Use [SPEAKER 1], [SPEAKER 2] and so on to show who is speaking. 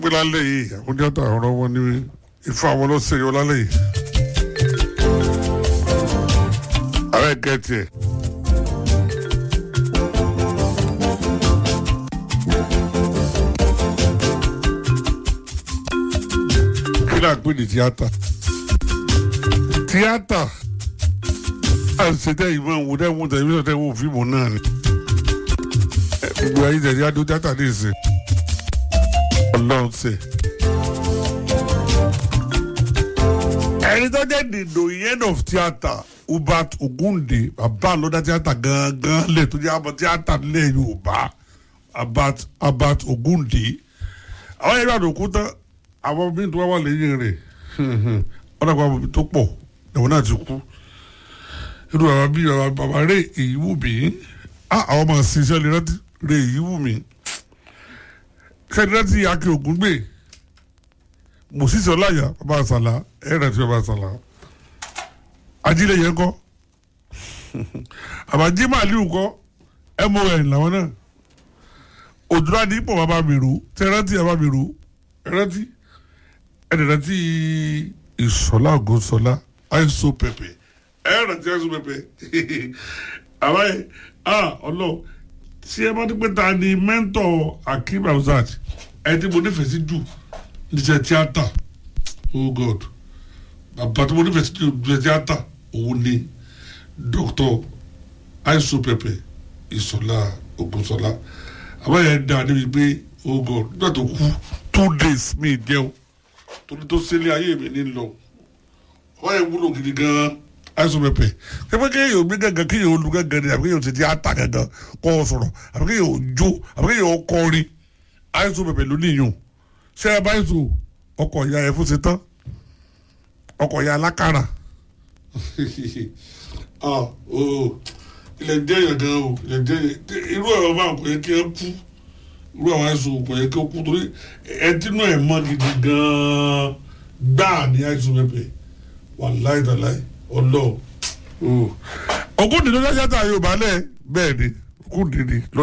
[SPEAKER 1] pé lálẹ́ yìí àwọn tíátà ọ̀rọ̀ wọn ní ifá àwọn lọ́sẹ̀ yọ lálẹ́ yìí. ààrẹ gẹ̀ẹ́tì ẹ̀. kí ni àpè ní tíátà? tíátà à ń ṣe tẹ́ ìmọ̀ ìwò tẹ́ wọ́n tẹ̀lifíṣàn tẹ́ wọ́n fíìmù náà ni. gbogbo ayé tẹ̀lé adó tíátà ní ìsìn. ọlọ́run ṣe. ẹni tó jẹ́ the doyen of theatre Hubert Ogunde bàbá lọ́dá tíátà gangan lè tó jẹ́ àbọ̀ tíátà lẹ̀ Yorùbá Hubert Ogunde. àwọn ẹ̀rọ àdókò tán àwọn míì tó wá wà lẹ́yìn rẹ̀ ọ̀nà àgbà bòbí tó pọ̀ ẹ̀wọ̀n náà ti kú. irú bàbá bíi bàbá rẹ̀ èyí wù mí àwọn ọmọ ṣiṣẹ́ lè rántí rẹ̀ èyí wù mí. sẹ́ni rántí Akin Ògúngbè Moses Ọláyà bàbá àṣàlà ẹ̀rẹ̀ tí bàbá àṣàlà ajílẹ̀ yẹn kọ́ àbájí màálù kọ́ mon làwọn náà òdúrà ní ipò bàbá mi rò tẹ́rántí bàbá mi rò ẹ̀rántí ẹ̀rántí Ìṣọ̀lá Ògúnṣọlá àìsàn pẹ̀pẹ̀ ẹ̀rántí àìsàn pẹ̀pẹ̀ àbáyé ọlọ́ tí ẹ bá ti pẹ́ ta ni mẹ́ńtọ̀ Akeem Hamzat ẹ tí mo nífẹ̀ẹ́ sí jù níṣẹ́ tíátà oh God bàbá tí mo nífẹ̀ẹ́ sí jù níṣẹ́ tíátà òun ni Dr. àìsàn pẹ̀pẹ̀ Ìṣọ̀lá Ògúnṣọlá àbáyé dá níbi pé oh God nígbà tó kú 2 days mi jẹun torí tó sílé ayé mi ní lọ àbáyé wúlò gidi gan-an àìsàn pẹ̀pẹ̀ pẹ̀pẹ̀ kéèyàn gbé gángan kéèyàn olú gángan ni àbí kéèyàn ti tíátà gángan kọ́ ọ sọ̀rọ̀ àbí kéèyàn jó àbí kéèyàn kọrin àìsàn pẹ̀pẹ̀ ló níyàn ṣé ẹ bá ìṣó ọkọ̀ ìyá ẹ̀ fún ṣe tán ọkọ̀ ìyá alákàrà ilẹ̀ jẹ́ yẹn gan o ilẹ̀ jẹ́ yẹn irú ẹ̀rọ máa kò yẹ kí ẹ kú irú àwọn àìsàn kò yẹ kí ẹ kú torí ẹtínú ẹ̀ mọ́ gidi gan-an gbáà ní àìsàn pẹ̀pẹ̀ wàláì tàláì ọlọ́ọ̀ Ògúndé ló dájá tá Yorùbá lẹ̀ bẹ́ẹ̀ ni Ògúndé ni.